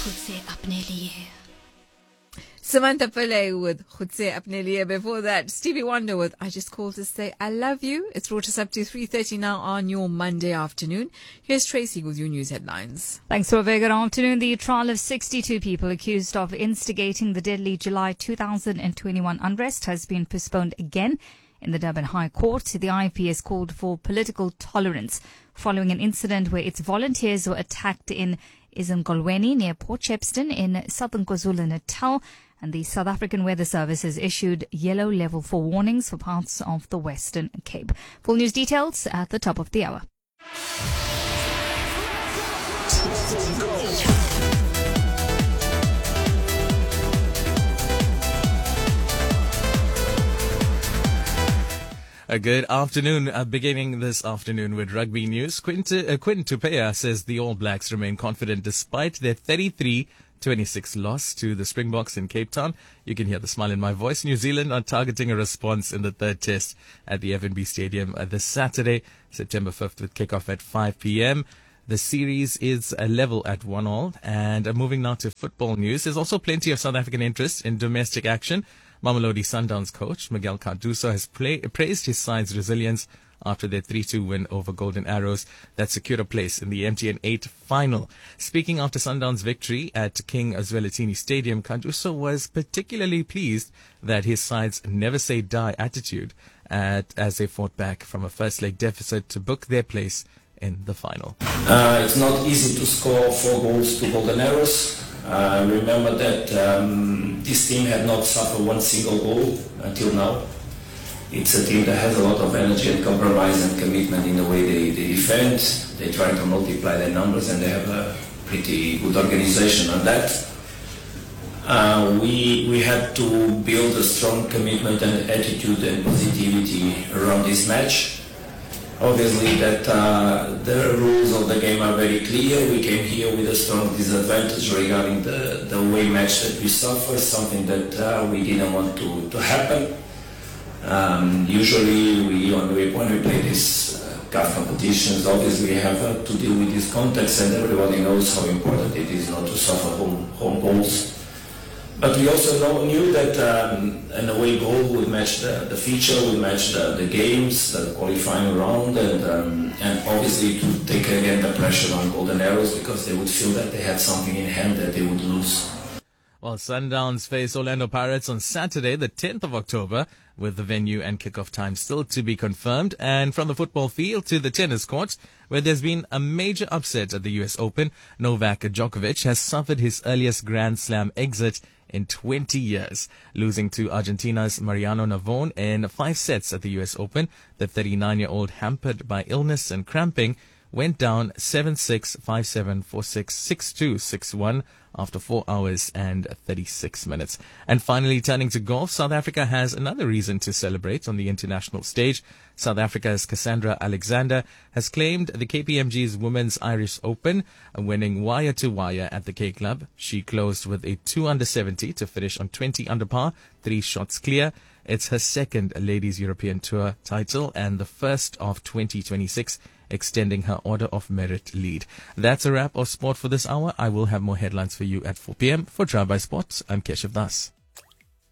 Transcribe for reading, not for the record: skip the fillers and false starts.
खुद से अपने लिए. Samantha Pillay with Khudse Apne Liye. Before that, Stevie Wonder with I Just Called to Say I Love You. It's brought us up to 3:30 now on your Monday afternoon. Here's Tracy with your news headlines. Thanks for a very good afternoon. The trial of 62 people accused of instigating the deadly July 2021 unrest has been postponed again in the Durban High Court. The IEP has called for political tolerance following an incident where its volunteers were attacked in Izinkolweni near Port Shepstone in southern KwaZulu-Natal. And the South African Weather Service has issued yellow level 4 warnings for parts of the Western Cape. Full news details at the top of the hour. A good afternoon. Beginning this afternoon with rugby news. Quinton Tupeya says the All Blacks remain confident despite their 33-26 loss to the Springboks in Cape Town. You can hear the smile in my voice. New Zealand are targeting a response in the third test at the FNB Stadium this Saturday, September 5th, with kickoff at 5 p.m. The series is a level at 1-1. And moving now to football news. There's also plenty of South African interest in domestic action. Mamelodi Sundowns coach Miguel Cardoso has praised his side's resilience after their 3-2 win over Golden Arrows that secured a place in the MTN 8 final. Speaking after Sundowns' victory at King Zwelithini Stadium, Cardoso was particularly pleased that his side's never-say-die attitude as they fought back from a first-leg deficit to book their place in the final. It's not easy to score 4 goals to Golden Arrows. Remember that this team had not suffered one single goal until now. It's a team that has a lot of energy and compromise and commitment in the way they defend. They try to multiply their numbers and they have a pretty good organization on that. We had to build a strong commitment and attitude and positivity around this match. Obviously that the rules of the game are very clear. We came here with a strong disadvantage regarding the away match that we suffered, something that we didn't want to happen. Usually when we play these CAF competitions, obviously we have to deal with this context, and everybody knows how important it is not to suffer home goals. But we also knew that an away goal would match the feature, would match the games, the qualifying round, and obviously to take again the pressure on Golden Arrows because they would feel that they had something in hand that they would lose. Well, Sundowns face Orlando Pirates on Saturday, the 10th of October, with the venue and kickoff time still to be confirmed. And from the football field to the tennis court, where there's been a major upset at the US Open, Novak Djokovic has suffered his earliest Grand Slam exit in 20 years, losing to Argentina's Mariano Navon in 5 sets at the US Open. The 39-year-old, hampered by illness and cramping, went down 7-6, 5-7, 4-6, 6-2, 6-1 after 4 hours and 36 minutes. And finally, turning to golf, South Africa has another reason to celebrate on the international stage. South Africa's Cassandra Alexander has claimed the KPMG's Women's Irish Open, winning wire to wire at the K Club. She closed with a 2 under 70 to finish on 20 under par, 3 shots clear. It's her second Ladies European Tour title and the first of 2026, extending her Order of Merit lead. That's a wrap of sport for this hour. I will have more headlines for you at 4 p.m. For Drive by Sports, I'm Keshav Das.